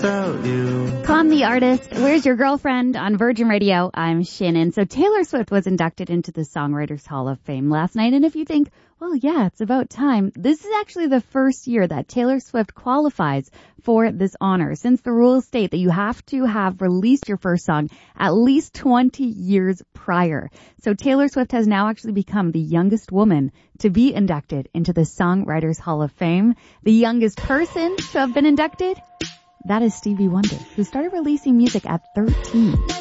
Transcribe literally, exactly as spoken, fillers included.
without you. Con the Artist, Where's Your Girlfriend on Virgin Radio. I'm Shannon. So Taylor Swift was inducted into the Songwriters Hall of Fame last night. And if you think, well, yeah, it's about time, this is actually the first year that Taylor Swift qualifies for this honor, since the rules state that you have to have released your first song at least twenty years prior. So Taylor Swift has now actually become the youngest woman to be inducted into the Songwriters Hall of Fame. The youngest person to have been inducted, that is Stevie Wonder, who started releasing music at thirteen.